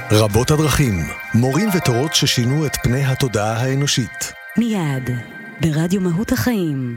רבות הדרכים, מורים ותורות ששינו את פני התודעה האנושית. מיד, ברדיו מהות החיים.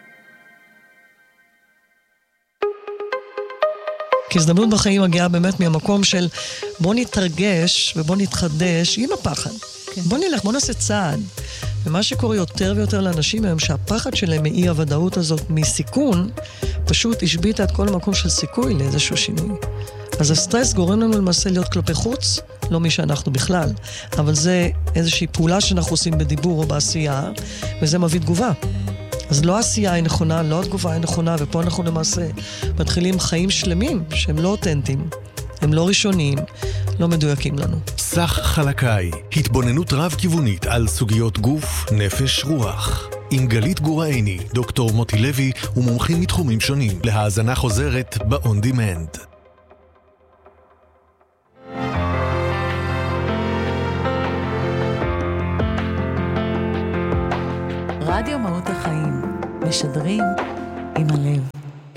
כי הזדמנות בחיים מגיעה באמת מהמקום של בוא נתרגש ובוא נתחדש עם הפחד. כן. בוא נלך, בוא נעשה צעד. ומה שקורה יותר ויותר לאנשים היום, שהפחד שלהם מאי הוודאות הזאת מסיכון, פשוט השביט את כל המקום של סיכוי לאיזשהו שינוי. אז הסטרס גורם לנו למעשה להיות כלפי חוץ, לא מי שאנחנו בכלל, אבל זה איזושהי פעולה שאנחנו עושים בדיבור או בעשייה, וזה מביא תגובה. אז לא העשייה היא נכונה, לא התגובה היא נכונה, ופה אנחנו למעשה מתחילים חיים שלמים שהם לא אותנטיים, הם לא ראשוניים, לא מדויקים לנו. סך חלקאי, התבוננות רב-כיוונית על סוגיות גוף, נפש, רוח. עם גלית גורעיני, דוקטור מוטי לוי ומומחים מתחומים שונים, להאזנה חוזרת ב-On Demand. רדיו מהות החיים, משדרים עם הלב.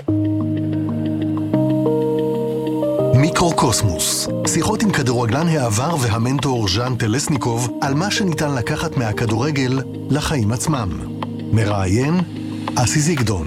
מיקרוקוסמוס, שיחות עם כדורגלן העבר והמנטור ז'אן טלסניקוב על מה שניתן לקחת מהכדורגל לחיים עצמם. מראיין אסי זיגדון.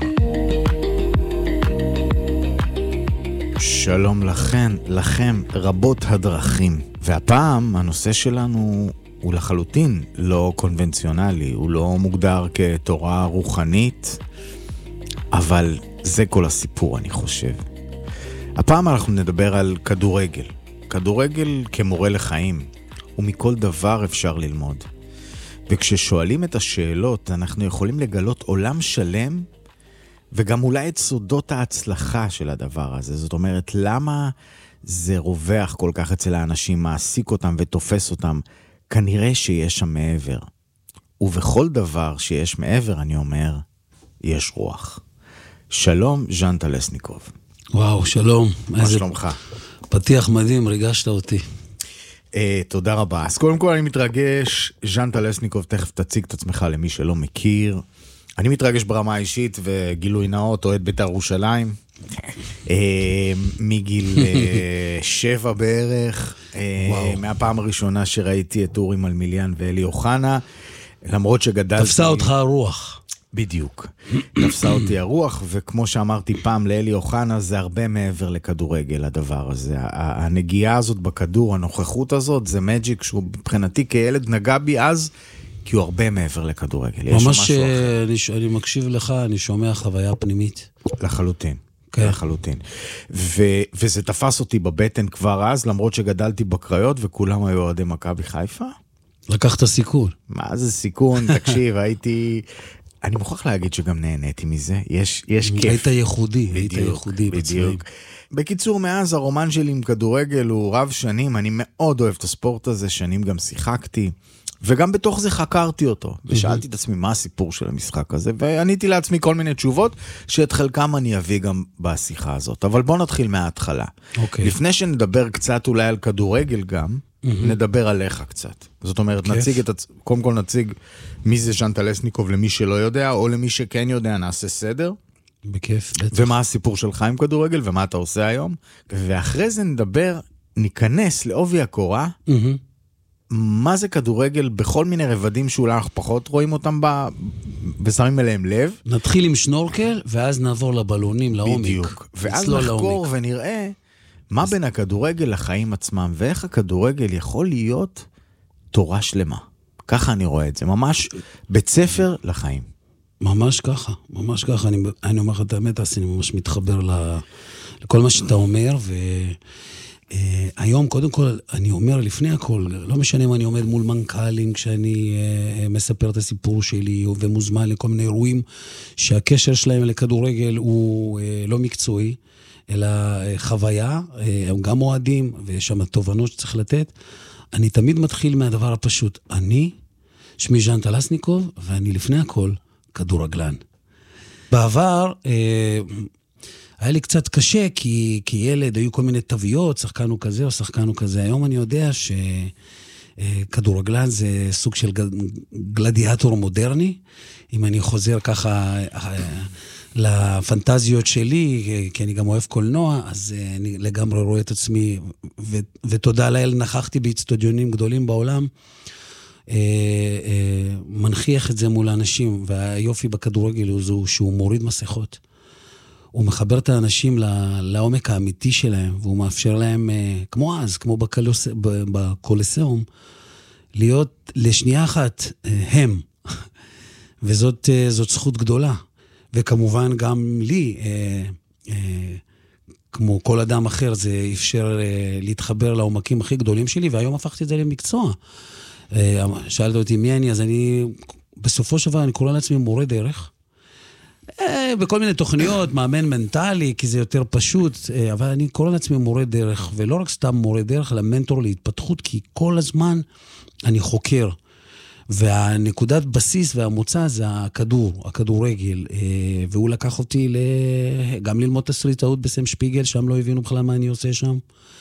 שלום לכם רבות הדרכים. והפעם הנושא שלנו הוא לחלוטין לא קונבנציונלי, הוא לא מוגדר כתורה רוחנית, אבל זה כל הסיפור אני חושב. הפעם אנחנו נדבר על כדורגל. כדורגל כמורה לחיים, ומכל דבר אפשר ללמוד. וכששואלים את השאלות, אנחנו יכולים לגלות עולם שלם, וגם אולי את סודות ההצלחה של הדבר הזה. זאת אומרת, למה זה רווח כל כך אצל האנשים, מעסיק אותם ותופס אותם? כנראה שיש שם מעבר. ובכל דבר שיש מעבר, אני אומר, יש רוח. שלום, ז'אן טלסניקוב. וואו, שלום. מה שלומך? פתיח מדהים, ריגשת אותי. תודה רבה. אז קודם כל אני מתרגש, ז'אן טלסניקוב, תכף תציג את עצמך למי שלא מכיר. אני מתרגש ברמה האישית וגילוי נאות, אוהד בית"ר ירושלים. מגיל 7 בערך, מהפעם הראשונה שראיתי את אורי מלמיליאן ואלי אוחנה, למרות שגדלתי... תפסה אותך הרוח. בדיוק. תפסה אותי הרוח, וכמו שאמרתי פעם לאלי אוחנה, זה הרבה מעבר לכדורגל הדבר הזה. הנגיעה הזאת בכדור, הנוכחות הזאת, זה מג'יק שהוא מבחינתי כילד נגע בי אז, כי הוא הרבה מעבר לכדורגל. ממש אני מקשיב לך, אני שומע חוויה פנימית. לחלוטין. כן. לחלוטין. וזה תפס אותי בבטן כבר אז, למרות שגדלתי בקריות וכולם היו אוהדי מכבי חיפה. לקחת סיכון. מה זה סיכון? תקשיב, אני מוכרח להגיד שגם נהניתי מזה. יש כיף. היית ייחודי, בדיוק. בקיצור, מאז הרומן שלי עם כדורגל הוא רב שנים, אני מאוד אוהב את הספורט הזה, שנים גם שיחקתי. וגם בתוך זה חקרתי אותו, ושאלתי את עצמי מה הסיפור של המשחק הזה, ועניתי לעצמי כל מיני תשובות, שאת חלקם אני אביא גם בשיחה הזאת. אבל בוא נתחיל מההתחלה. לפני שנדבר קצת אולי על כדורגל גם, נדבר עליך קצת. זאת אומרת, קודם כל נציג מי זה ז'אן טלסניקוב למי שלא יודע, או למי שכן יודע, נעשה סדר. בכיף, בטח. ומה הסיפור שלך עם כדורגל, ומה אתה עושה היום. ואחרי זה ניכנס לעובי הקורה, מה זה כדורגל בכל מיני רבדים שאולי אנחנו פחות רואים אותם ושמים אליהם לב. נתחיל עם שנורקל, ואז נעבור לבלונים, לעומק. בדיוק. ואז נחקור ונראה מה בין הכדורגל לחיים עצמם, ואיך הכדורגל יכול להיות תורה שלמה. ככה אני רואה את זה, ממש בית ספר לחיים. ממש ככה. אני אומר לך את האמת, אני ממש מתחבר לכל מה שאתה אומר, היום, קודם כל, אני אומר לפני הכל, לא משנה אם אני עומד מול מנכ"לים, כשאני מספר את הסיפור שלי, ומוזמן לכל מיני אירועים, שהקשר שלהם לכדורגל הוא לא מקצועי, אלא חוויה, הם גם מועדים, ויש שם תובנות שצריך לתת. אני תמיד מתחיל מהדבר הפשוט. שמי ז'אן טלסניקוב, ואני לפני הכל כדורגלן. בעבר... היה לי קצת קשה, כי ילד היו כל מיני תוויות, שחקנו כזה או שחקנו כזה. היום אני יודע שכדורגלן זה סוג של גלדיאטור מודרני. אם אני חוזר ככה לפנטזיות שלי, כי אני גם אוהב קולנוע, אז אני לגמרי רואה את עצמי, ותודה לאל, נכחתי באצטדיונים גדולים בעולם, מנחיח את זה מול האנשים, והיופי בכדורגל הוא שהוא מוריד מסכות. הוא מחבר את האנשים לעומק האמיתי שלהם, והוא מאפשר להם, כמו אז, כמו בקולוסיאום, להיות לשנייה אחת הם. וזאת זכות גדולה. וכמובן גם לי, כמו כל אדם אחר, זה אפשר להתחבר לעומקים הכי גדולים שלי, והיום הפכתי את זה למקצוע. שאלת אותי מי אני, אז אני, בסופו של דבר, אני קורא לעצמי מורה דרך, בכל מיני תוכניות, מאמן מנטלי, כי זה יותר פשוט, אבל אני קורא לעצמי מורה דרך, ולא רק סתם מורה דרך, אלא מנטור להתפתחות, כי כל הזמן אני חוקר. והנקודת בסיס והמוצא זה הכדורגל, והוא לקח אותי גם ללמוד תסריטאות בסם שפיגל, שם לא הבינו בכלל מה אני עושה שם.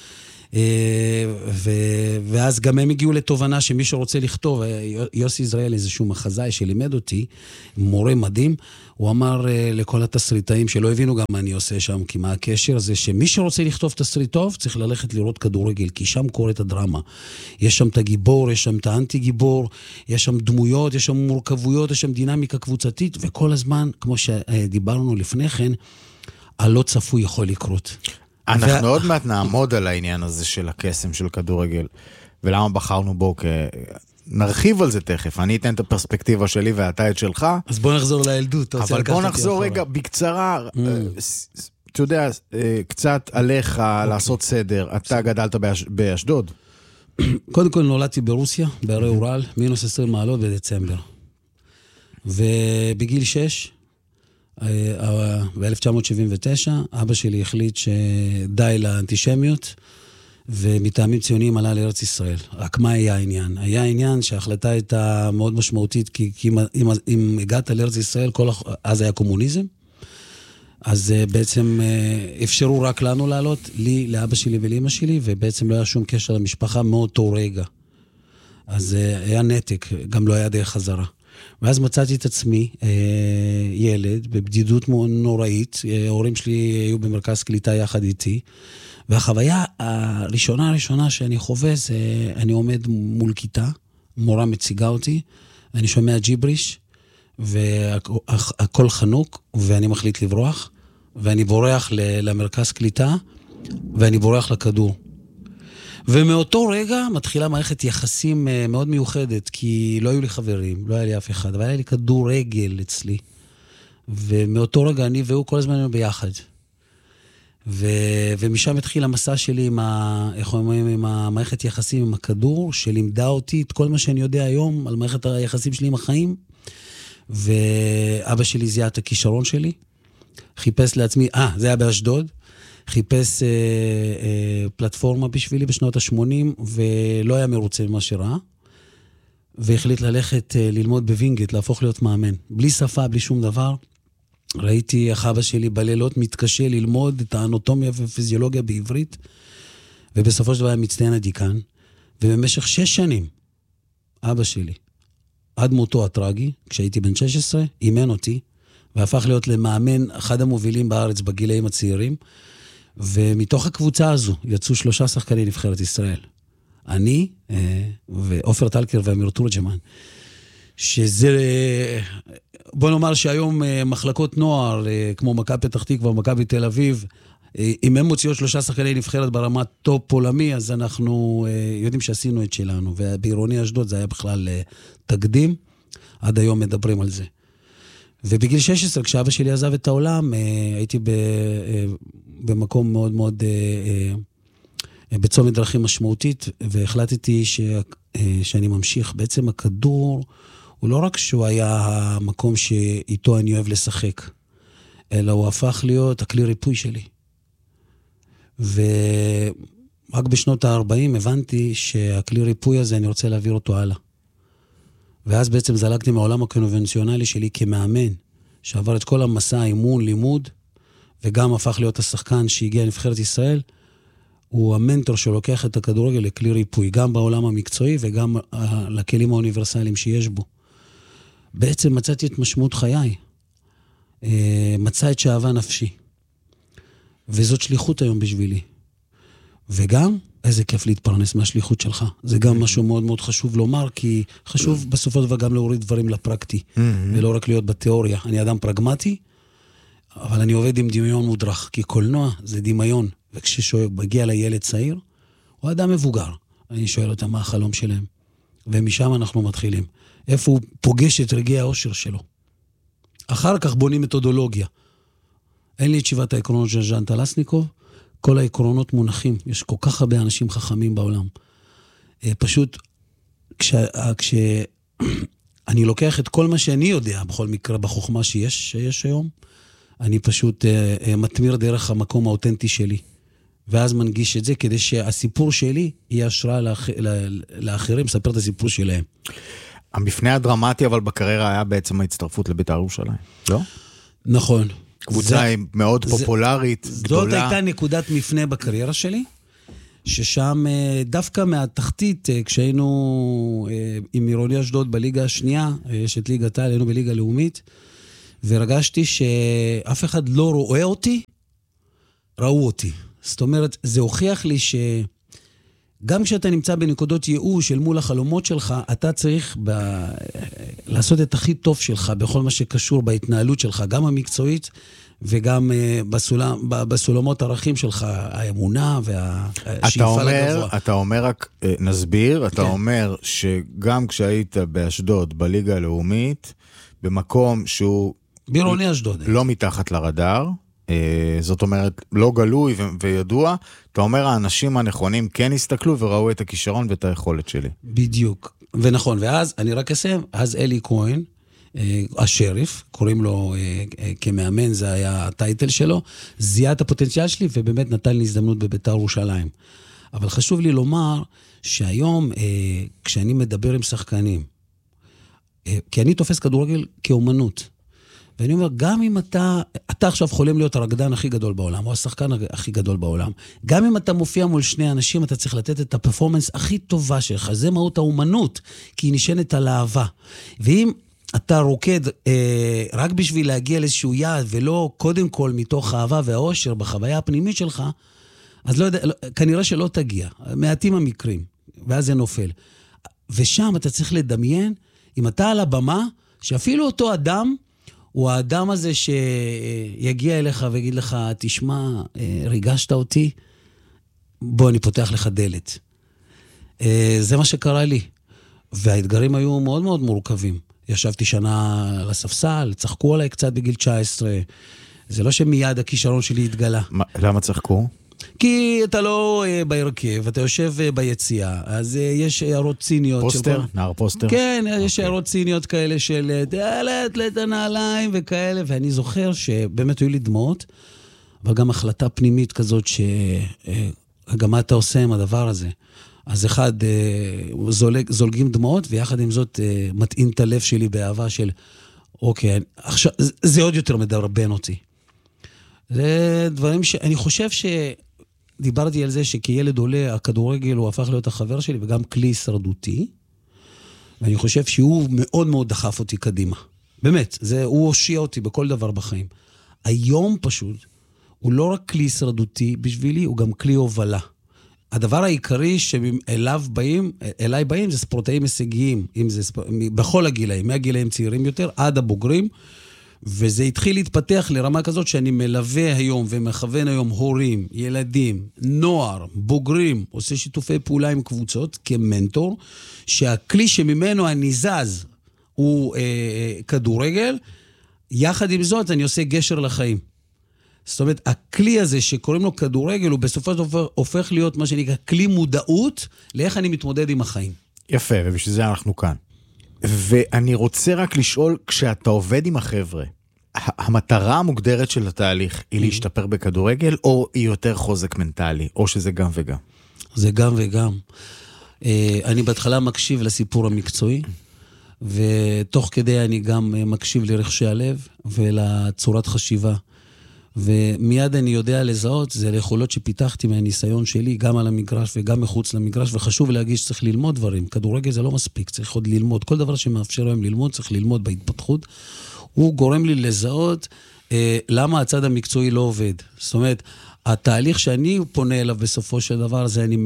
ואז גם הם הגיעו לתובנה שמי שרוצה לכתוב, יוסי ישראל, איזשהו מחזאי שלימד אותי, מורה מדהים, הוא אמר לכל התסריטאים שלא הבינו גם מה אני עושה שם, כי מה הקשר זה שמי שרוצה לכתוב תסריט טוב, צריך ללכת לראות כדורגל, כי שם קורית הדרמה. יש שם את הגיבור, יש שם את האנטי גיבור, יש שם דמויות, יש שם מורכבויות, יש שם דינמיקה קבוצתית, וכל הזמן, כמו שדיברנו לפני כן, הלא צפוי יכול לקרות. אנחנו עוד מעט נעמוד על העניין הזה של הקסם של כדורגל, ולמה בחרנו בו, נרחיב על זה תכף, אני אתן את הפרספקטיבה שלי ואתה את שלך. אז בוא נחזור לילדות. אבל בוא נחזור רגע בקצרה, אתה יודע, קצת עליך לעשות סדר, אתה גדלת באשדוד. קודם כל נולדתי ברוסיה, בערי אורל, מינוס 20 מעלות בדצמבר. ובגיל 6, ב-1979, אבא שלי החליט שדי לאנטישמיות, ומטעמים ציוניים עלה לארץ ישראל. רק מה היה העניין? היה העניין שההחלטה הייתה מאוד משמעותית, כי אם הגעת לארץ ישראל, אז היה קומוניזם, אז בעצם אפשרו רק לנו לעלות, לי, לאבא שלי ולאמא שלי, ובעצם לא היה שום קשר למשפחה מאותו רגע. אז היה נתק, גם לא היה דרך חזרה. ואז מצאתי את עצמי, ילד, בבדידות נוראית, ההורים שלי היו במרכז קליטה יחד איתי, והחוויה הראשונה שאני חווה זה, אני עומד מול כיתה, מורה מציגה אותי, אני שומע ג'יבריש, והכל חנוק, ואני מחליט לברוח, ואני בורח למרכז קליטה, ואני בורח לכדור. ומאותו רגע מתחילה מערכת יחסים מאוד מיוחדת, כי לא היו לי חברים, לא היה לי אף אחד, אבל היה לי כדורגל אצלי. ומאותו רגע אני והוא כל הזמן היינו ביחד. ומשם התחיל המסע שלי עם המערכת יחסים עם הכדור, שלימדה אותי את כל מה שאני יודע היום על מערכת היחסים שלי עם החיים. ואבא שלי זיהה את הכישרון שלי, חיפש לעצמי, זה היה באשדוד, חיפש פלטפורמה בשבילי בשנות ה-80, ולא היה מרוצה ממה שראה, והחליט ללכת ללמוד בווינגייט, להפוך להיות מאמן. בלי שפה, בלי שום דבר. ראיתי איך אבא שלי בלילות מתקשה ללמוד את האנטומיה ופיזיולוגיה בעברית, ובסופו של דבר היה מצטיין הדיקן, ובמשך 6 שנים, אבא שלי, עד מותו הטרגי, כשהייתי בן 16, אימן אותי, והפך להיות למאמן אחד המובילים בארץ בגילאים הצעירים, ומתוך הקבוצה הזו יצאו 3 שחקני נבחרת ישראל. אני, ואופר טלקר ואמיר תורג'מן, שזה, בוא נאמר שהיום מחלקות נוער, כמו מכבי פתח תקווה ומכבי תל אביב, אם הם מוציאות 3 שחקני נבחרת ברמת טופ עולמי, אז אנחנו יודעים שעשינו את שלנו, ובעירוני אשדוד זה היה בכלל תקדים, עד היום מדברים על זה. ובגיל 16, כשאבא שלי עזב את העולם, הייתי במקום מאוד מאוד, בצומת דרכים משמעותית, והחלטתי שאני ממשיך. בעצם הכדור, הוא לא רק שהוא היה המקום שאיתו אני אוהב לשחק, אלא הוא הפך להיות הכלי ריפוי שלי. ורק בשנות ה-40 הבנתי שהכלי ריפוי הזה אני רוצה להעביר אותו הלאה. ואז בעצם זלגתי מהעולם הקונבנציונלי שלי כמאמן, שעבר את כל המסע, אימון, לימוד, וגם הפך להיות השחקן שהגיע לנבחרת ישראל, הוא המנטור שלוקח את הכדורגל לכלי ריפוי, גם בעולם המקצועי וגם לכלים האוניברסליים שיש בו. בעצם מצאתי את משמעות חיי. מצא את שאהבה נפשי. וזאת שליחות היום בשבילי. וגם, איזה כיף להתפרנס מהשליחות שלך. זה גם משהו מאוד מאוד חשוב לומר, כי חשוב בסופו של דבר גם להוריד דברים לפרקטי, ולא רק להיות בתיאוריה. אני אדם פרגמטי, אבל אני עובד עם דמיון מודרך, כי קולנוע זה דמיון, וכשמגיע לילד צעיר, הוא אדם מבוגר. אני שואל אותם מה החלום שלהם, ומשם אנחנו מתחילים. איפה הוא פוגש את רגעי האושר שלו. אחר כך בונים מתודולוגיה. אין לי את 7 העקרונות של ז'אן טלסניקוב, כל העקרונות מונחים, יש כל כך הרבה אנשים חכמים בעולם. פשוט, כשאני לוקח את כל מה שאני יודע, בכל מקרה, בחוכמה שיש היום, אני פשוט מתמיר דרך המקום האותנטי שלי. ואז מנגיש את זה, כדי שהסיפור שלי יהיה השראה לאחרים, מספר את הסיפור שלהם. המפנה הדרמטי, אבל בקריירה היה בעצם ההצטרפות לבית"ר ירושלים, לא? נכון. קבוצה מאוד פופולרית, גדולה. זאת הייתה נקודת מפנה בקריירה שלי, ששם דווקא מהתחתית, כשהיינו עם עירוני אשדוד בליגה השנייה, יש את ליגת העל, היינו בליגה לאומית, והרגשתי שאף אחד לא רואה אותי, ראו אותי. זאת אומרת, זה הוכיח לי שגם כשאתה נמצא בנקודות ייאוש אל מול החלומות שלך, אתה צריך לעשות את הכי טוב שלך בכל מה שקשור בהתנהלות שלך, גם המקצועית וגם בסולמות ערכים שלך, האמונה והשאיפה לגבוה. אתה אומר, רק נסביר, אתה אומר שגם כשהיית באשדוד, בליגה הלאומית, במקום שהוא בעירוני אשדוד, לא מתחת לרדאר, זאת אומרת, לא גלוי וידוע, אתה אומר, האנשים הנכונים כן הסתכלו וראו את הכישרון ואת היכולת שלי. בדיוק, ונכון, ואז, אני רק אסיים, אז אלי כהן, השריף, קוראים לו כמאמן, זה היה הטייטל שלו, זיהה את הפוטנציאל שלי, ובאמת נתן לי הזדמנות בבית"ר ירושלים. אבל חשוב לי לומר, שהיום, כשאני מדבר עם שחקנים, כי אני תופס כדורגל כאומנות, ואני אומר, גם אם אתה עכשיו חולם להיות הרקדן הכי גדול בעולם, או השחקן הכי גדול בעולם, גם אם אתה מופיע מול שני אנשים, אתה צריך לתת את הפרפורמנס הכי טובה שלך. זה מהות האומנות, כי היא נשענת על אהבה. ואם אתה רוקד רק בשביל להגיע לאיזשהו יעד, ולא קודם כל מתוך האהבה והאושר בחוויה הפנימית שלך, אז לא יודע, כנראה שלא תגיע. מעטים המקרים, ואז זה נופל. ושם אתה צריך לדמיין, אם אתה על הבמה, שאפילו אותו אדם, הוא האדם הזה שיגיע אליך ויגיד לך, תשמע, ריגשת אותי, בוא אני פותח לך דלת. זה מה שקרה לי. והאתגרים היו מאוד מאוד מורכבים. ישבתי שנה לספסל, צחקו עליי קצת בגיל 19. זה לא שמיד הכישרון שלי התגלה. למה צחקו? כי אתה לא בהרכב, אתה יושב ביציאה, אז יש הערות ציניות. פוסטר? נער פוסטר? כן, יש הערות ציניות כאלה של תעלת לנעליים וכאלה, ואני זוכר שבאמת היו לי דמעות, אבל גם החלטה פנימית כזאת שגם מה אתה עושה עם הדבר הזה. אז אחד, זולגים דמעות, ויחד עם זאת מטעין את הלב שלי באהבה של, אוקיי, עכשיו, זה עוד יותר מדרבן אותי. זה דברים שאני חושב דיברתי על זה שכילד עולה, הכדורגל הוא הפך להיות החבר שלי, וגם כלי הישרדותי, ואני חושב שהוא מאוד מאוד דחף אותי קדימה. באמת, הוא הושיע אותי בכל דבר בחיים. היום פשוט, הוא לא רק כלי הישרדותי בשבילי, הוא גם כלי הובלה. הדבר העיקרי אליי באים זה ספורטאים הישגיים, בכל הגילאים, מהגילאים צעירים יותר, עד הבוגרים, וזה התחיל להתפתח לרמה כזאת שאני מלווה היום ומכוון היום הורים, ילדים, נוער, בוגרים, עושה שיתופי פעולה עם קבוצות כמנטור, שהכלי שממנו אני זז הוא כדורגל, יחד עם זאת אני עושה גשר לחיים. זאת אומרת, הכלי הזה שקוראים לו כדורגל, הוא בסופו של דבר הופך להיות מה שנקרא כלי מודעות לאיך אני מתמודד עם החיים. יפה, ובשביל זה אנחנו כאן. ואני רוצה רק לשאול, כשאתה עובד עם החבר'ה, המטרה המוגדרת של התהליך היא להשתפר בכדורגל, או היא יותר חוזק מנטלי, או שזה גם וגם? זה גם וגם. אני בהתחלה מקשיב לסיפור המקצועי, ותוך כדי אני גם מקשיב לרחשי הלב ולצורת חשיבה. ומיד אני יודע לזהות, זה ליכולות שפיתחתי מהניסיון שלי, גם על המגרש וגם מחוץ למגרש, וחשוב להגיד שצריך ללמוד דברים. כדורגל זה לא מספיק, צריך עוד ללמוד. כל דבר שמאפשר להם ללמוד, צריך ללמוד בהתפתחות. הוא גורם לי לזהות למה הצד המקצועי לא עובד? זאת אומרת, התהליך שאני פונה אליו בסופו של דבר, זה אני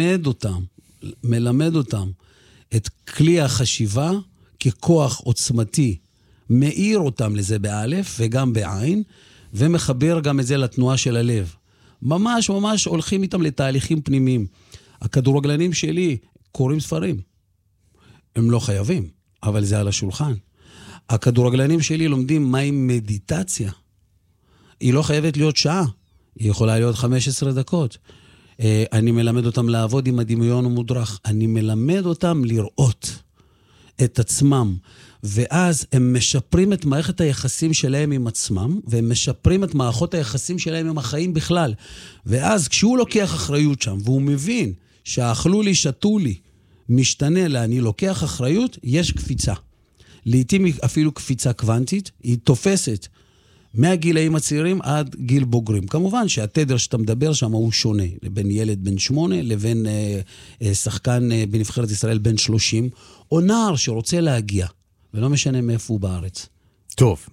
מלמד אותם את כלי החשיבה ככוח עוצמתי, מאיר אותם לזה באלף וגם בעין, ומחבר גם את זה לתנועה של הלב. ממש הולכים איתם לתהליכים פנימיים. הכדורגלנים שלי קוראים ספרים. הם לא חייבים, אבל זה על השולחן. הכדורגלנים שלי לומדים מהי מדיטציה. היא לא חייבת להיות שעה, היא יכולה להיות 15 דקות. אני מלמד אותם לעבוד עם הדמיון המודרך. אני מלמד אותם לראות את עצמם. ואז הם משפרים את מערכת היחסים שלהם עם עצמם, והם משפרים את מערכות היחסים שלהם עם החיים בכלל. ואז כשהוא לוקח אחריות שם, והוא מבין שאכלו לי, שתו לי, משתנה לה, אני לוקח אחריות, יש קפיצה. לעתים אפילו קפיצה קוונטית, היא תופסת מהגילאים הצעירים עד גיל בוגרים. כמובן שהתדר שאתה מדבר שם הוא שונה, לבין ילד בן 8, לבין שחקן בנבחרת ישראל בן 30, או נער שרוצה להגיע, ולא משנה מאיפה הוא בארץ. טוב.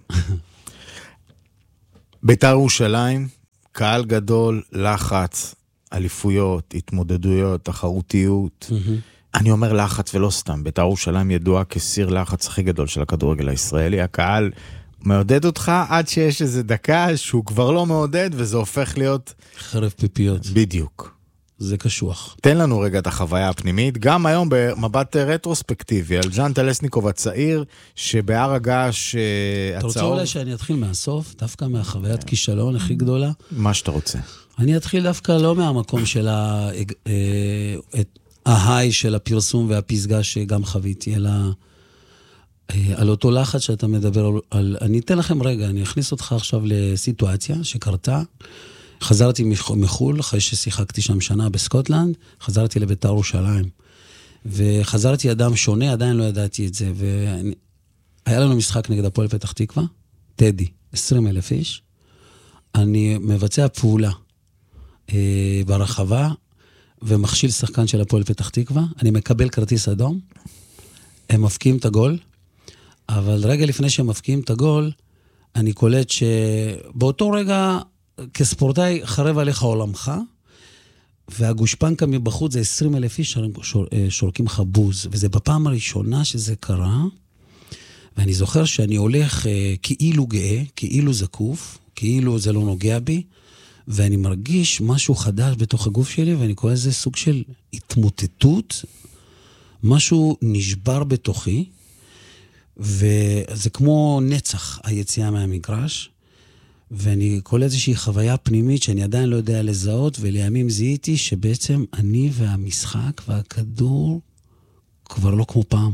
בית"ר ירושלים, קהל גדול, לחץ, אליפויות, התמודדויות, תחרותיות. אני אומר לחץ ולא סתם. בית"ר ירושלים ידוע כסיר לחץ הכי גדול של הכדורגל הישראלי. הקהל מעודד אותך עד שיש איזו דקה שהוא כבר לא מעודד, וזה הופך להיות חרב פיפיות. בדיוק. זה קשוח. תן לנו רגע את החוויה הפנימית, גם היום במבט רטרוספקטיבי, על ז'אן טלסניקוב הצעיר, שבהר הגעש הצהוב... אתה רוצה אולי שאני אתחיל מהסוף, דווקא מהחוויית כישלון הכי גדולה? מה שאתה רוצה. אני אתחיל דווקא לא מהמקום של ההיי של הפרסום והפסגה שגם חוויתי, אלא על אותו לחץ שאתה מדבר על... אני אתן לכם רגע, אני אכניס אותך עכשיו לסיטואציה שקרתה. חזרתי מחול, אחרי ששיחקתי שם שנה בסקוטלנד, חזרתי לבית"ר ירושלים. וחזרתי אדם שונה, עדיין לא ידעתי את זה. והיה לנו משחק נגד הפועל פתח תקווה, טדי, 20,000 איש. אני מבצע פעולה ברחבה, ומכשיל שחקן של הפועל פתח תקווה. אני מקבל כרטיס אדום, הם מפקיעים את הגול, אבל רגע לפני שהם מפקיעים את הגול, אני קולט שבאותו רגע, כספורטאי חרב עליך עולמך, והגושפנקה מבחוץ זה 20,000 איש שורקים לך בוז, וזה בפעם הראשונה שזה קרה, ואני זוכר שאני הולך כאילו גאה, כאילו זקוף, כאילו זה לא נוגע בי, ואני מרגיש משהו חדש בתוך הגוף שלי, ואני קורא לזה סוג של התמוטטות, משהו נשבר בתוכי, וזה כמו נצח היציאה מהמגרש, ואני קורא איזושהי חוויה פנימית שאני עדיין לא יודע לזהות, ולימים זיהיתי שבעצם אני והמשחק והכדור כבר לא כמו פעם.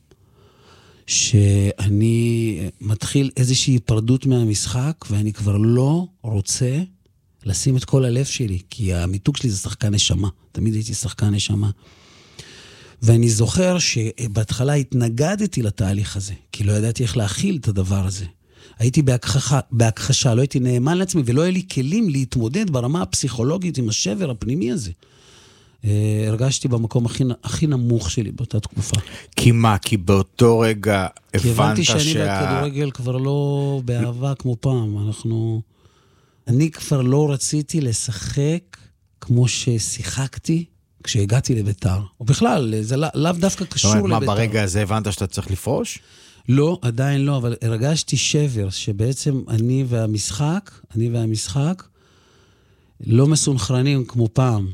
שאני מתחיל איזושהי פרדות מהמשחק, ואני כבר לא רוצה לשים את כל הלב שלי, כי המיתוג שלי זה שחקן נשמה. תמיד הייתי שחקן נשמה. ואני זוכר שבהתחלה התנגדתי לתהליך הזה, כי לא ידעתי איך להכיל את הדבר הזה. הייתי בהכחשה, לא הייתי נאמן לעצמי, ולא היה לי כלים להתמודד ברמה הפסיכולוגית עם השבר הפנימי הזה. הרגשתי במקום הכי נמוך שלי באותה תקופה. כי מה? כי באותו רגע הבנת כי הבנתי שאני והכדורגל כבר לא באהבה כמו פעם. אני כבר לא רציתי לשחק כמו ששיחקתי כשהגעתי לביתר. או בכלל, זה לאו דווקא קשור לביתר. מה, ברגע הזה הבנת שאתה צריך לפרוש? לא, עדיין לא, אבל הרגשתי שבר, שבעצם אני והמשחק לא מסונכרנים כמו פעם.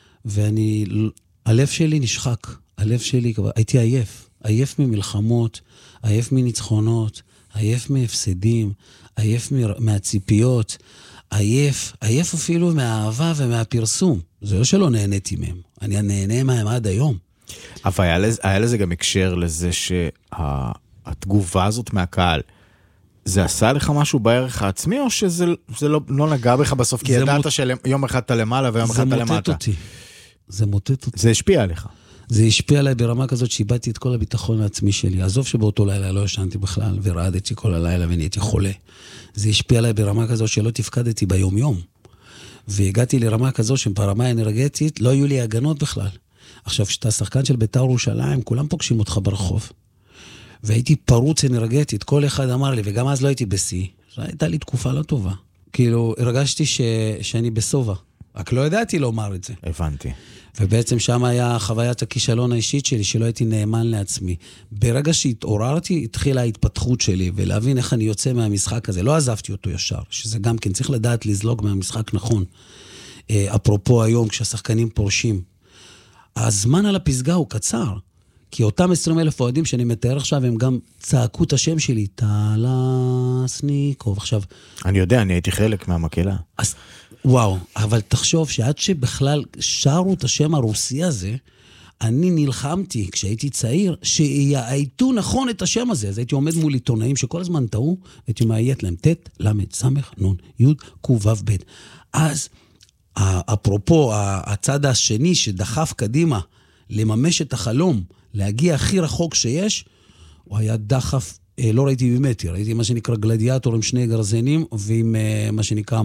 הלב שלי נשחק, הייתי עייף ממלחמות, עייף מניצחונות, עייף מהפסדים, עייף מהציפיות, עייף אפילו מהאהבה ומהפרסום. זה לא שלא נהניתי מהם, אני נהנה מהם עד היום. אבל היה לזה גם הקשר לזה שהתגובה הזאת מהקהל, זה עשה לך משהו בערך העצמי, או שזה לא נגע בך בסוף, כי ידעת שיום אחד אתה למעלה ויום אחד אתה למטה? זה מוטט אותי. זה השפיע עליך. זה השפיע עליי ברמה כזאת שאיבדתי את כל הביטחון העצמי שלי. עזוב שבאותו לילה לא ישנתי בכלל, ורעדתי כל הלילה ונהייתי חולה. זה השפיע עליי ברמה כזאת שלא תפקדתי ביום יום. והגעתי לרמה כזאת שברמה האנרגטית לא היו לי הגנות בכלל. עכשיו, כשאתה שחקן של בית"ר ירושלים, כולם פוגשים אותך ברחוב. והייתי פרוץ אנרגטית, כל אחד אמר לי, וגם אז לא הייתי בסי. הייתה לי תקופה לא טובה. כאילו, הרגשתי שאני בסובה. רק לא ידעתי לומר את זה. הבנתי. ובעצם שם היה חוויית הכישלון האישית שלי, שלא הייתי נאמן לעצמי. ברגע שהתעוררתי, התחילה ההתפתחות שלי, ולהבין איך אני יוצא מהמשחק הזה. לא עזבתי אותו ישר, שזה גם כן, צריך לדעת לזלוג מהמשחק נכון. אפרופו היום, כשהשחקנים פורשים. הזמן על הפסגה הוא קצר, כי אותם 20,000 אוהדים שאני מתאר עכשיו, הם גם צעקו את השם שלי, טלסניקוב. עכשיו... אני יודע, אני הייתי חלק מהמקהלה. אז, וואו, אבל תחשוב שעד שבכלל שרו את השם הרוסי הזה, אני נלחמתי כשהייתי צעיר, שיעייתו נכון את השם הזה. אז הייתי עומד מול עיתונאים שכל הזמן טעו, הייתי מעיית להם ת' למד סמך נון י' ק' ו' ב'. אז אפרופו, הצד השני שדחף קדימה לממש את החלום, להגיע הכי רחוק שיש, הוא היה דחף, לא ראיתי במטר, ראיתי מה שנקרא גלדיאטור עם שני גרזנים, ועם מה שנקרא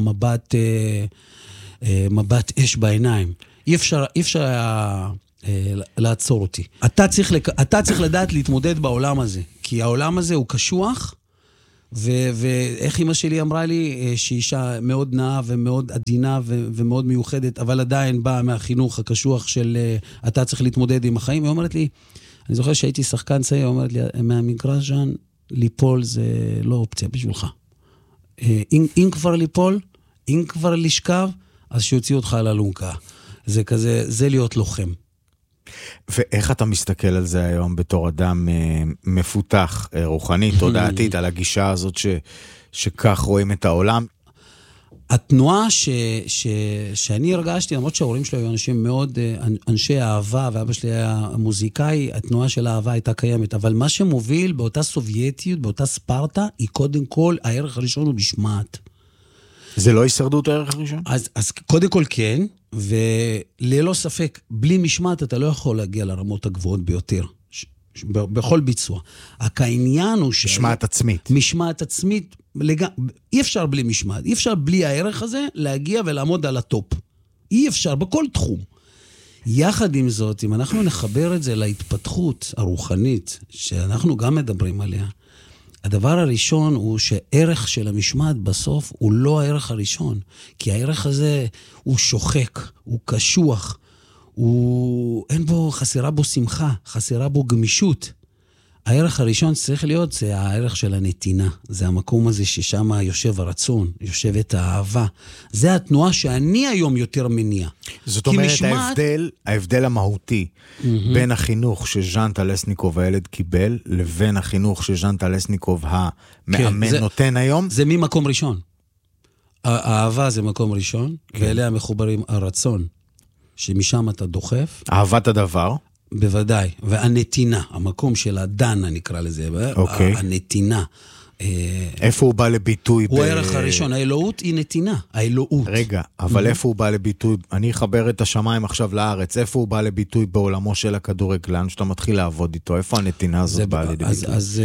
מבט אש בעיניים. אי אפשר היה לעצור אותי. אתה צריך לדעת להתמודד בעולם הזה, כי העולם הזה הוא קשוח, ואיך אמא שלי אמרה לי, שאישה מאוד נאה ומאוד עדינה ומאוד מיוחדת, אבל עדיין באה מהחינוך הקשוח של אתה צריך להתמודד עם החיים. היא אומרת לי, אני זוכר שהייתי שחקן צעיר, היא אומרת לי, מהמגרש ז'אן, ליפול זה לא אופציה בשבילך. אם כבר ליפול, אם כבר לשכב, אז שיוציא אותך על אלונקה. זה כזה, זה להיות לוחם. ואיך אתה מסתכל על זה היום בתור אדם מפותח, רוחנית, תודעתית, על הגישה הזאת שכך רואים את העולם? התנועה שאני הרגשתי, למרות שההורים שלי היו אנשים מאוד, אנשי אהבה, ואבא שלי היה מוזיקאי, התנועה של האהבה הייתה קיימת, אבל מה שמוביל באותה סובייטיות, באותה ספרטה, היא קודם כל, הערך הראשון הוא משמעת. זה לא הישרדות הערך הראשון? אז קודם כל כן, וללא ספק, בלי משמעת אתה לא יכול להגיע לרמות הגבוהות ביותר, בכל ביצוע. העניין הוא משמעת עצמית. משמעת עצמית, אי אפשר בלי משמעת, אי אפשר בלי הערך הזה להגיע ולעמוד על הטופ. אי אפשר, בכל תחום. יחד עם זאת, אם אנחנו נחבר את זה להתפתחות הרוחנית, שאנחנו גם מדברים עליה, הדבר הראשון הוא שערך של המשמעת בסוף הוא לא הערך הראשון, כי הערך הזה הוא שוחק, הוא קשוח, אין בו, חסרה בו שמחה, חסרה בו גמישות. הערך הראשון צריך להיות, זה הערך של הנתינה. זה המקום הזה ששם יושב הרצון, יושבת האהבה. זה התנועה שאני היום יותר מניע. זאת אומרת, ההבדל המהותי בין החינוך שז'אן טלסניקוב הילד קיבל, לבין החינוך שז'אן טלסניקוב המאמן נותן היום? זה ממקום ראשון. האהבה זה מקום ראשון, ואליה מחוברים הרצון, שמשם אתה דוחף. אהבת הדבר. בוודאי, והנתינה, המקום של הדן, נקרא לזה, הנתינה. איפה הוא בא לביטוי? הוא הערך הראשון, האלוהות היא נתינה, האלוהות. רגע, אבל איפה הוא בא לביטוי? אני אחבר את השמיים עכשיו לארץ, איפה הוא בא לביטוי בעולמו של הכדורגלן, שאתה מתחיל לעבוד איתו? איפה הנתינה הזאת באה לידי ביטוי? אז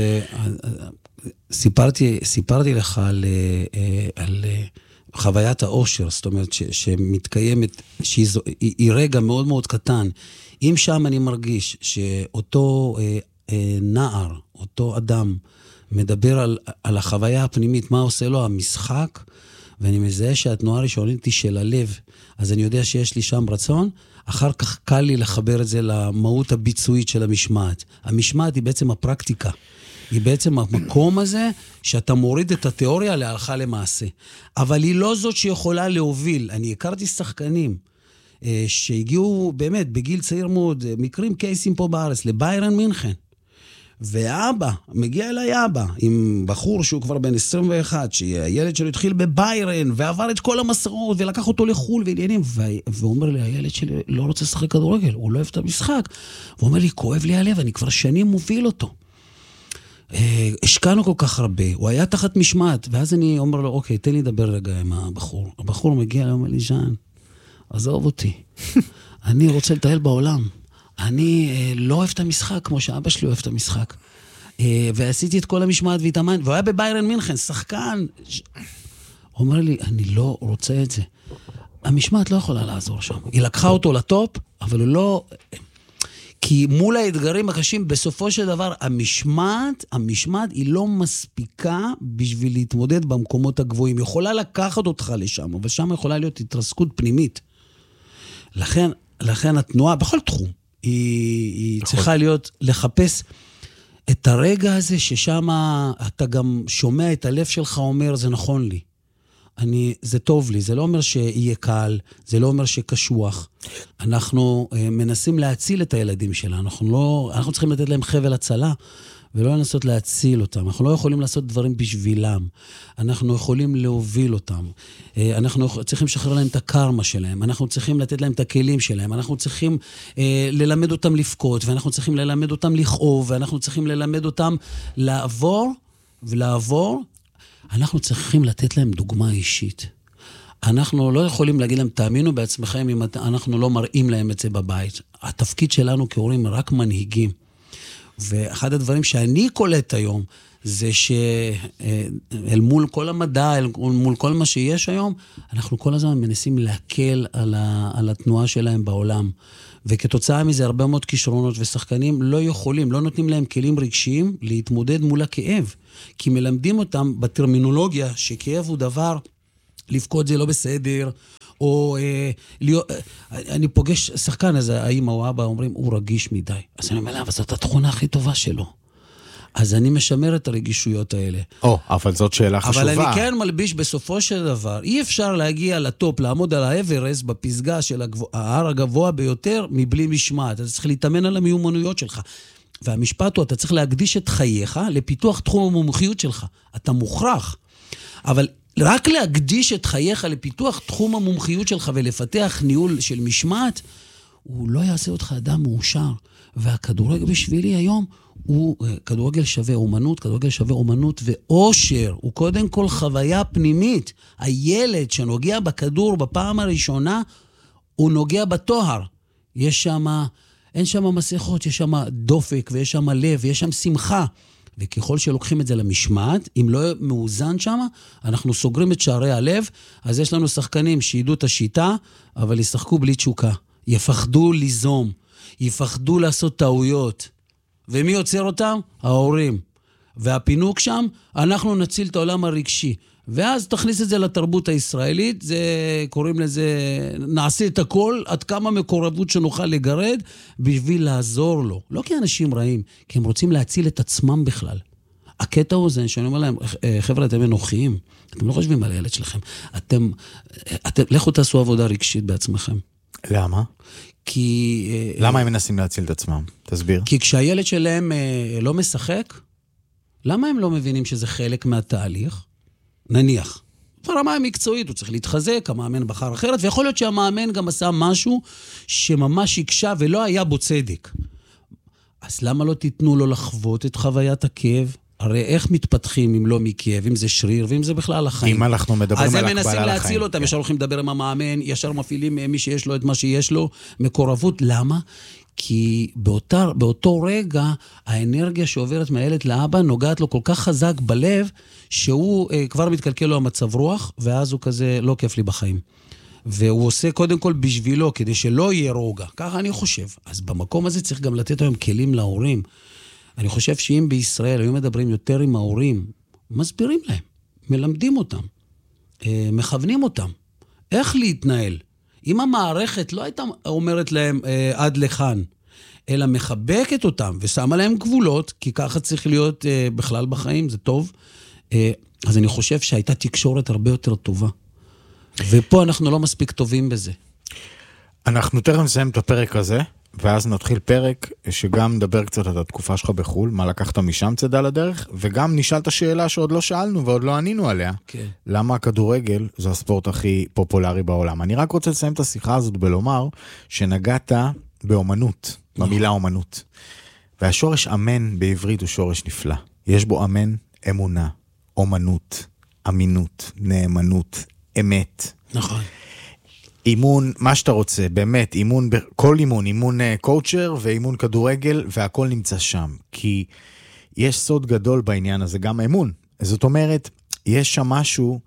סיפרתי לך על חוויית האושר, זאת אומרת שמתקיימת, שהיא רגע מאוד מאוד קטן. אם שם אני מרגיש שאותו נער, אותו אדם, מדבר על החוויה הפנימית, מה עושה לו המשחק, ואני מזהה שהתנועה הראשונית היא של הלב, אז אני יודע שיש לי שם רצון, אחר כך קל לי לחבר את זה למהות הביצועית של המשמעת. המשמעת היא בעצם הפרקטיקה. היא בעצם המקום הזה שאתה מוריד את התיאוריה להלכה למעשה. אבל היא לא זאת שיכולה להוביל. אני הכרתי שחקנים שהגיעו באמת בגיל צעיר מאוד, מקרים קייסים פה בארץ, לביירן מינכן. ואבא, מגיע אליי אבא, עם בחור שהוא כבר בן 21, שהילד שלו התחיל בביירן, ועבר את כל המסעות, ולקח אותו לחול ועניינים, והוא אומר לי, הילד שלי לא רוצה לשחק כדורגל, הוא לא אוהב את המשחק. והוא אומר לי, כואב לי הלב, אני כבר שנים מוביל אותו. השקענו כל כך הרבה, הוא היה תחת משמעת, ואז אני אומר לו, אוקיי, תן לי לדבר רגע עם הבחור. הבחור מגיע, אומר לי, ז'אן, עזוב אותי. אני רוצה לטייל בעולם. אני לא אוהב את המשחק כמו שאבא שלי אוהב את המשחק. ועשיתי את כל המשמעת והתאמן, והוא היה בביירן מינכן, שחקן. הוא אומר לי, אני לא רוצה את זה. המשמעת לא יכולה לעזור שם. היא לקחה אותו לטופ, אבל הוא לא... כי מול האתגרים הקשים, בסופו של דבר, המשמעת היא לא מספיקה בשביל להתמודד במקומות הגבוהים. יכולה לקחת אותך לשם, אבל שם יכולה להיות התרסקות פנימית. לכן התנועה, בכל תחום, היא צריכה להיות, לחפש את הרגע הזה ששם אתה גם שומע את הלב שלך אומר, זה נכון לי. זה טוב לי, זה לא אומר שיהיה קל, זה לא אומר שקשוח. אנחנו מנסים להציל את הילדים שלנו, אנחנו צריכים לתת להם חבל הצלה, ולא לנסות להציל אותם. אנחנו לא יכולים לעשות דברים בשבילם. אנחנו יכולים להוביל אותם. אנחנו צריכים לשחרר להם את הקרמה שלהם. אנחנו צריכים לתת להם את הכלים שלהם. אנחנו צריכים ללמד אותם לפקות, ואנחנו צריכים ללמד אותם לכאוב, ואנחנו צריכים ללמד אותם לעבור. אנחנו צריכים לתת להם דוגמה אישית. אנחנו לא יכולים להגיד להם, תאמינו בעצמכם אם אנחנו לא מראים להם את זה בבית. התפקיד שלנו כהורים רק מנהיגים. ואחד הדברים שאני קולט היום, זה שאל מול כל המדע, אל מול כל מה שיש היום, אנחנו כל הזמן מנסים להקל על התנועה שלהם בעולם. וכתוצאה מזה הרבה מאוד כישרונות ושחקנים לא יכולים, לא נותנים להם כלים רגשיים להתמודד מול הכאב. כי מלמדים אותם בטרמינולוגיה שכאב הוא דבר, לבכות זה לא בסדר, או אני פוגש שחקן, אז האמא או האבא אומרים, הוא רגיש מדי. אז אני אומר לה, אבל זאת התכונה הכי טובה שלו. אז אני משמר את הרגישויות האלה. אבל זאת שאלה חשובה. אבל אני כן מלביש בסופו של דבר, אי אפשר להגיע לטופ, לעמוד על האברסט בפסגה של ההר הגבוה ביותר, מבלי משמעת. אתה צריך להתאמן על המיומנויות שלך. והמשפט הוא, אתה צריך להקדיש את חייך לפיתוח תחום המומחיות שלך. אתה מוכרח. אבל רק להקדיש את חייך לפיתוח תחום המומחיות שלך ולפתח ניהול של משמעת, הוא לא יעשה אותך אדם מאושר. והכדורגל בשבילי היום הוא כדורגל שווה אומנות, כדורגל שווה אומנות ואושר. הוא קודם כל חוויה פנימית. הילד שנוגע בכדור בפעם הראשונה, הוא נוגע בתואר. אין שם מסכות, יש שם דופק ויש שם לב ויש שם שמחה. וככל שלוקחים את זה למשמעת, אם לא מאוזן שם, אנחנו סוגרים את שערי הלב, אז יש לנו שחקנים שידעו את השיטה, אבל ישחקו בלי תשוקה. יפחדו ליזום, יפחדו לעשות טעויות. ומי יוצר אותם? ההורים. והפינוק שם, אנחנו נציל את העולם הרגשי. ואז תכניס את זה לתרבות הישראלית, קוראים לזה, נעשה את הכל, עד כמה מקורבות שנוכל לגרד, בשביל לעזור לו. לא כי אנשים רעים, כי הם רוצים להציל את עצמם בכלל. הקטע הוא זה, שאני אומר להם, חבר'ה, אתם אנוכיים, אתם לא חושבים על הילד שלכם, לכו תעשו עבודה רגשית בעצמכם. למה? כי... למה הם מנסים להציל את עצמם? תסביר. כי כשהילד שלהם לא משחק, למה הם לא מבינים שזה חלק מהתהליך? נניח, ברמה המקצועית, הוא צריך להתחזק, המאמן בחר אחרת, ויכול להיות שהמאמן גם עשה משהו שממש יקשה ולא היה בו צדק. אז למה לא תיתנו לו לחוות את חוויית הכאב? הרי איך מתפתחים אם לא מכאב, אם זה שריר, ואם זה בכלל החיים. אם אנחנו מדברים על הקבלה לחיים. אז הם מנסים להציל אותם, ישר הולכים לדבר עם המאמן, ישר מפעילים מי שיש לו את מה שיש לו, מקורבות. למה? כי באותו רגע, האנרגיה שעוברת מהילד לאבא נוגעת לו כל כך חזק בלב, שהוא כבר מתקלקל לו המצב רוח, ואז הוא כזה לא כיף לי בחיים. והוא עושה קודם כל בשבילו, כדי שלא יהיה רוגע. ככה אני חושב. אז במקום הזה צריך גם לתת היום כלים להורים. אני חושב שאם בישראל היו מדברים יותר עם ההורים, מסבירים להם, מלמדים אותם, מכוונים אותם, איך להתנהל. אם המערכת לא הייתה אומרת להם עד לכאן, אלא מחבקת אותם ושמה להם גבולות, כי ככה צריך להיות בכלל בחיים, זה טוב. אז אני חושב שהייתה תקשורת הרבה יותר טובה. ופה אנחנו לא מספיק טובים בזה. אנחנו תכף נסיים את הפרק הזה, ואז נתחיל פרק שגם נדבר קצת על התקופה שלך בחול, מה לקחת משם צדה לדרך, וגם נשאל את השאלה שעוד לא שאלנו ועוד לא ענינו עליה. כן. למה הכדורגל זה הספורט הכי פופולרי בעולם? אני רק רוצה לסיים את השיחה הזאת בלומר שנגעת באומנות, במילה אומנות. והשורש אמן בעברית הוא שורש נפלא. יש בו אמן, אמונה, אומנות, אמינות, נאמנות, אמת. נכון. אימון, מה שאתה רוצה, באמת, אימון, כל אימון, אימון קואוצ'ר ואימון כדורגל, והכל נמצא שם. כי יש סוד גדול בעניין הזה, גם אמון. זאת אומרת, יש שם משהו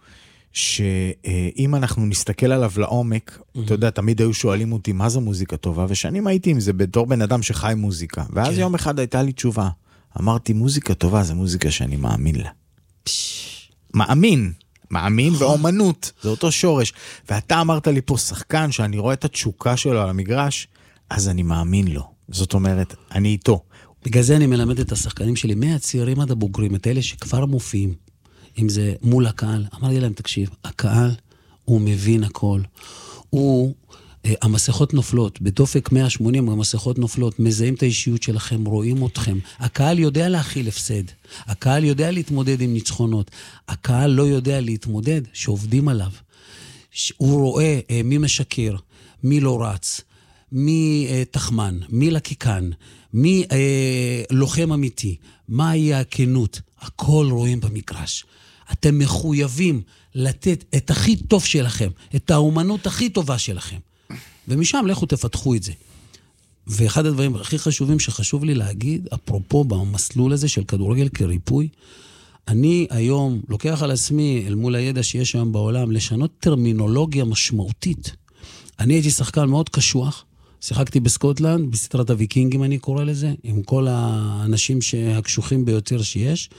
שאם אנחנו נסתכל עליו לעומק, אתה יודע, תמיד היו שואלים אותי, מה זה מוזיקה טובה? ושנים הייתי עם זה בתור בן אדם שחי מוזיקה. ואז יום אחד הייתה לי תשובה. אמרתי, מוזיקה טובה זה מוזיקה שאני מאמין לה. מאמין ואומנות, זה אותו שורש. ואתה אמרת לי פה שחקן שאני רואה את התשוקה שלו על המגרש, אז אני מאמין לו. זאת אומרת, אני איתו. בגלל זה אני מלמד את השחקנים שלי, מהצעירים עד הבוגרים, את אלה שכבר מופיעים, אם זה מול הקהל, אמרתי להם, תקשיב, הקהל הוא מבין הכל. המסכות נופלות, בדופק 180 המסכות נופלות, מזהים את האישיות שלכם, רואים אתכם. הקהל יודע להכיל הפסד, הקהל יודע להתמודד עם ניצחונות, הקהל לא יודע להתמודד שעובדים עליו. הוא רואה מי משקר, מי לא רץ, מי תחמן, מי לקיקן, מי לוחם אמיתי, מה יהיה הכנות, הכל רואים במגרש. אתם מחויבים לתת את הכי טוב שלכם, את האומנות הכי טובה שלכם. ומשם לכו תפתחו את זה. ואחד הדברים הכי חשובים שחשוב לי להגיד, אפרופו במסלול הזה של כדורגל כריפוי, אני היום לוקח על עצמי, אל מול הידע שיש היום בעולם, לשנות טרמינולוגיה משמעותית. אני הייתי שחקן מאוד קשוח, שיחקתי בסקוטלנד, בסדרת הוויקינגים אני קורא לזה, עם כל האנשים הקשוחים ביותר שיש,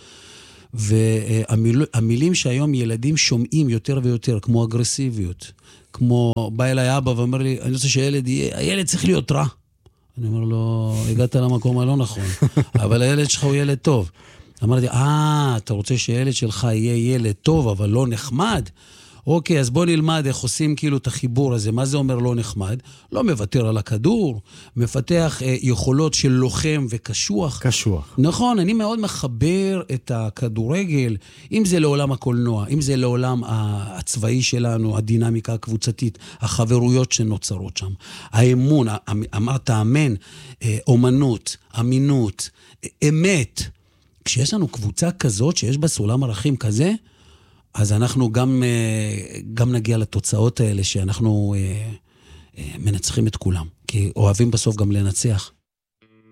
והמילים שהיום ילדים שומעים יותר ויותר, כמו אגרסיביות, כמו בא אליי אבא ואומר לי, אני רוצה הילד צריך להיות רע. אני אומר לו, הגעת למקום הלא נכון, אבל הילד שלך הוא ילד טוב. אמרתי, אתה רוצה שהילד שלך יהיה ילד טוב, אבל לא נחמד? אוקיי, אז בוא נלמד איך עושים כאילו את החיבור הזה. מה זה אומר לא נחמד? לא מוותר על הכדור, מפתח יכולות של לוחם וקשוח. קשוח. נכון, אני מאוד מחבר את הכדורגל, אם זה לעולם הקולנוע, אם זה לעולם הצבאי שלנו, הדינמיקה הקבוצתית, החברויות שנוצרות שם, האמון, אמרת אמן, אומנות, אמינות, אמת. כשיש לנו קבוצה כזאת, שיש בה סולם ערכים כזה, אז אנחנו גם נגיע לתוצאות האלה שאנחנו מנצחים את כולם. כי אוהבים בסוף גם לנצח.